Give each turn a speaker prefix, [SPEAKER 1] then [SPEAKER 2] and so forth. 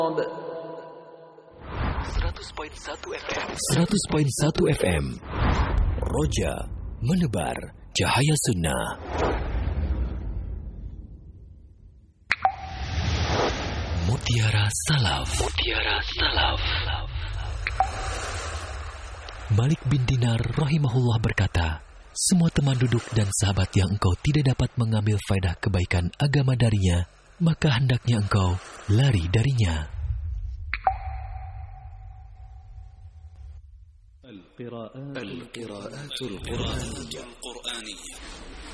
[SPEAKER 1] 100.1 FM Roja menebar cahaya sunnah. Mutiara Salaf. Malik bin Dinar rahimahullah berkata, semua teman duduk dan sahabat yang engkau tidak dapat mengambil faedah kebaikan agama darinya, maka hendaknya engkau lari darinya.
[SPEAKER 2] القراءات القرآنية